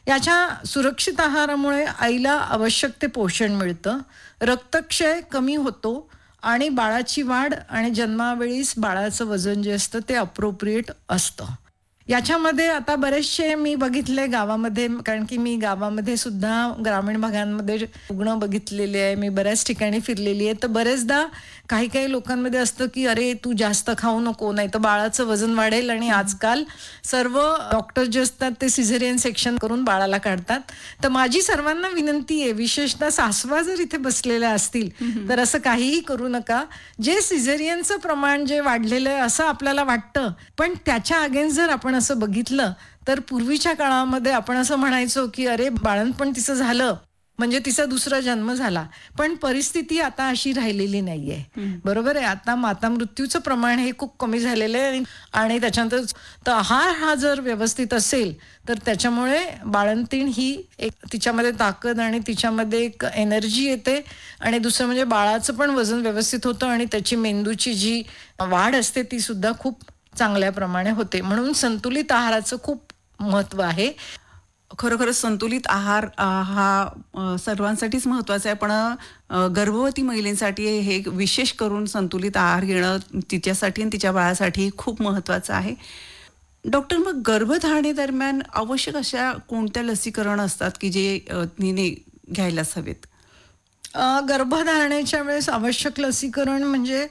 याच्या सुरक्षित आहारामुळे आईला आवश्यक ते पोषण मिळतं, रक्तक्षय कमी होतो आणि बाळाची वाढ आणि जन्मावेळीस बाळाचं वजन जे असतं ते अप्रोप्रिएट असतं. याच्यामध्ये आता बरेचसे मी बघितले गावामध्ये, कारण की मी गावामध्ये सुद्धा ग्रामीण भागांमध्ये रुग्ण बघितलेले आहे. मी बऱ्याच ठिकाणी फिरलेली आहे. तर बरेचदा काही काही लोकांमध्ये असतं की अरे तू जास्त खाऊ नको, नाही तर बाळाचं वजन वाढेल. आणि आजकाल सर्व डॉक्टर जे असतात ते सिझेरियन सेक्शन करून बाळाला काढतात. तर माझी सर्वांना विनंती आहे, विशेषतः सासवा जर इथे बसलेल्या असतील तर असं काहीही करू नका. जे सिझेरियनचं प्रमाण जे वाढलेलं आहे असं आपल्याला वाटतं, पण त्याच्या अगेन्स्ट जर आपण असं बघितलं तर पूर्वीच्या काळामध्ये आपण असं म्हणायचो की अरे बाळंतपण तिचं झालं म्हणजे तिचा दुसरा जन्म झाला. पण परिस्थिती आता अशी राहिलेली नाहीये. बरोबर आहे. आता माता मृत्यूचं प्रमाण हे खूप कमी झालेलं आहे आणि त्याच्यानंतर तर आहार हा जर व्यवस्थित असेल तर त्याच्यामुळे बाळंतीण ही एक तिच्यामध्ये ताकद आणि तिच्यामध्ये एक एनर्जी येते. आणि दुसरं म्हणजे बाळाचं पण वजन व्यवस्थित होतं आणि त्याची मेंदूची जी वाढ असते ती सुद्धा खूप चांगल्या प्रमाणे होते. म्हणून संतुलित आहाराचं खूप महत्व आहे. खरोखरच संतुलित आहार हा सर्वांसाठीच महत्वाचा आहे, पण गर्भवती महिलांसाठी हे विशेष करून संतुलित आहार घेणं तिच्यासाठी आणि तिच्या बाळासाठी खूप महत्वाचं आहे. डॉक्टर, मग गर्भधारणेदरम्यान आवश्यक अशा कोणत्या लसीकरण असतात की जे तिने घ्यायलाच हवेत? गर्भधारणेच्या वेळेस आवश्यक लसीकरण म्हणजे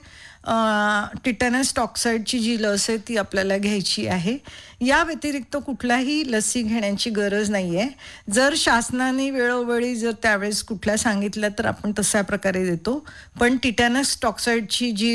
टिटॅनस टॉक्साइडची जी लस आहे ती आपल्याला घ्यायची आहे. या व्यतिरिक्त कुठलाही लसी घेण्याची गरज नाही आहे. जर शासनाने वेळोवेळी जर त्यावेळेस कुठल्या सांगितल्या तर आपण तशा प्रकारे देतो. पण टिटॅनस टॉक्साइडची जी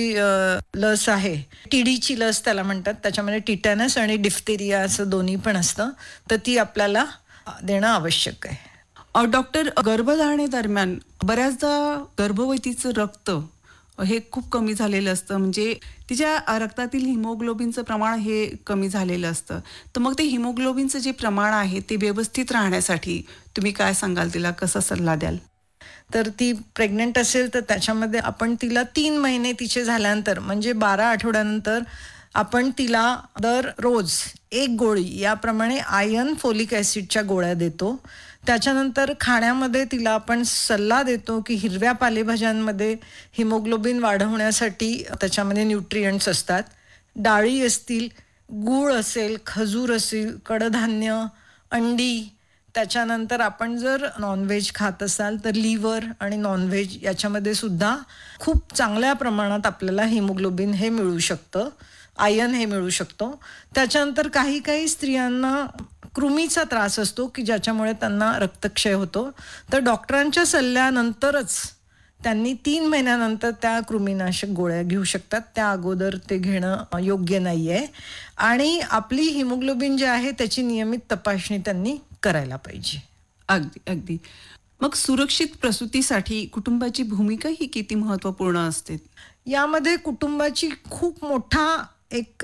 लस आहे, टीडीची लस त्याला म्हणतात, त्याच्यामध्ये टिटॅनस आणि डिफ्थेरिया असं दोन्ही पण असतं, तर ती आपल्याला देणं आवश्यक आहे. डॉक्टर, गर्भधारणेदरम्यान बऱ्याचदा गर्भवतीचं रक्त हे खूप कमी झालेलं असतं, म्हणजे तिच्या रक्तातील हिमोग्लोबिनचं प्रमाण हे कमी झालेलं असतं. तर मग ते हिमोग्लोबिनचं जे प्रमाण आहे ते व्यवस्थित राहण्यासाठी तुम्ही काय सांगाल, तिला कसा सल्ला द्याल? तर ती प्रेग्नंट असेल तर त्याच्यामध्ये आपण तिला 3 महिने तिचे झाल्यानंतर म्हणजे 12 आठवड्यानंतर आपण तिला दररोज 1 गोळी याप्रमाणे आयर्न फोलिक ॲसिडच्या गोळ्या देतो. त्याच्यानंतर खाण्यामध्ये तिला आपण सल्ला देतो की हिरव्या पालेभाज्यांमध्ये हिमोग्लोबिन वाढवण्यासाठी त्याच्यामध्ये न्यूट्रिएंट्स असतात. डाळी असतील, गूळ असेल, खजूर असेल, कडधान्य, अंडी. त्याच्यानंतर आपण जर नॉनव्हेज खात असाल तर लिव्हर आणि नॉनव्हेज याच्यामध्ये सुद्धा खूप चांगल्या प्रमाणात आपल्याला हिमोग्लोबिन हे मिळू शकतं, आयर्न हे मिळू शकतो. त्याच्यानंतर काही काही स्त्रियांना कृमीचा त्रास असतो की ज्याच्यामुळे त्यांना रक्तक्षय होतो. तर डॉक्टरांच्या सल्ल्यानंतरच त्यांनी 3 महिन्यानंतर त्या कृमीनाशक गोळ्या घेऊ शकतात. त्या अगोदर ते घेणं योग्य नाही आहे. आणि आपली हिमोग्लोबिन जे आहे त्याची नियमित तपासणी त्यांनी करायला पाहिजे. अगदी अगदी. मग सुरक्षित प्रसूतीसाठी कुटुंबाची भूमिका ही किती महत्त्वपूर्ण असते? यामध्ये कुटुंबाची खूप मोठा एक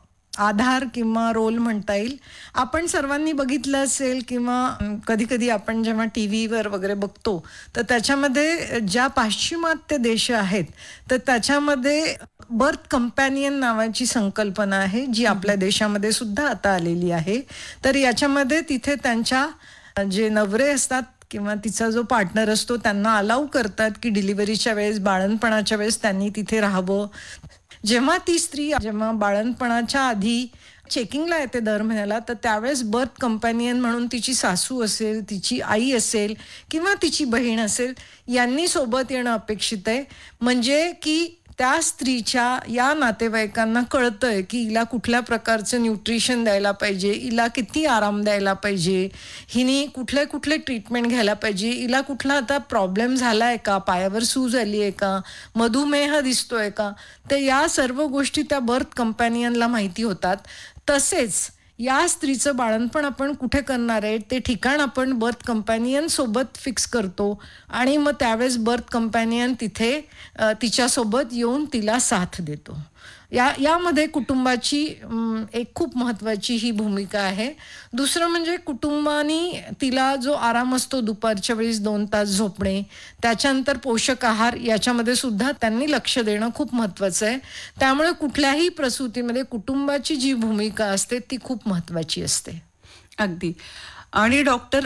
आधार किंवा रोल म्हणता येईल. आपण सर्वांनी बघितलं असेल किंवा कधी कधी आपण जेव्हा टी व्हीवर वगैरे बघतो तर त्याच्यामध्ये ज्या पाश्चिमात्य देश आहेत तर त्याच्यामध्ये बर्थ कंपॅनियन नावाची संकल्पना आहे जी आपल्या देशामध्ये सुद्धा आता आलेली आहे. तर याच्यामध्ये तिथे त्यांच्या जे नवरे असतात किंवा तिचा जो पार्टनर असतो त्यांना अलाउ करतात की डिलिव्हरीच्या वेळेस, बाळंतपणाच्या वेळेस त्यांनी तिथे राहावं. जेव्हा ती स्त्री जेव्हा बाळंतपणाच्या आधी चेकिंगला येते दर महिन्याला तर त्यावेळेस बर्थ कंपॅनियन म्हणून तिची सासू असेल, तिची आई असेल किंवा तिची बहीण असेल यांनी सोबत येणं अपेक्षित आहे. म्हणजे की त्या स्त्रीच्या या नातेवाईकांना कळतंय की हिला कुठल्या प्रकारचं न्यूट्रिशन द्यायला पाहिजे, हिला किती आराम द्यायला पाहिजे, हिने कुठले कुठले ट्रीटमेंट घ्यायला पाहिजे, हिला कुठला आता प्रॉब्लेम झाला आहे का, पायावर सूज आली आहे का, मधुमेह दिसतोय का. तर या सर्व गोष्टी त्या बर्थ कंपॅनियनला माहिती होतात. तसेच या स्त्रीचं बाळंतपण आपण कुठे करणार आहे ते ठिकाण आपण बर्थ कंपॅनियन सोबत फिक्स करतो आणि मग त्यावेळेस बर्थ कंपॅनियन तिथे तिच्यासोबत येऊन तिला साथ देतो. यामध्ये कुटुंबाची एक खूप महत्त्वाची ही भूमिका आहे. दुसरं म्हणजे कुटुंबानी तिला जो आराम असतो दुपारच्या वेळेस 2 तास झोपणे, त्याच्यानंतर पोषक आहार याच्यामध्ये सुद्धा त्यांनी लक्ष देणं खूप महत्त्वाचं आहे. त्यामुळे कुठल्याही प्रसूतीमध्ये कुटुंबाची जी भूमिका असते ती खूप महत्त्वाची असते. अगदी. आणि डॉक्टर,